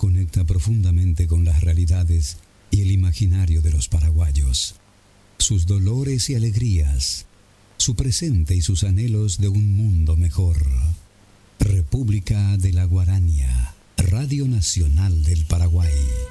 conecta profundamente con las realidades y el imaginario de los paraguayos, sus dolores y alegrías, su presente y sus anhelos de un mundo mejor. República de la Guarania, Radio Nacional del Paraguay.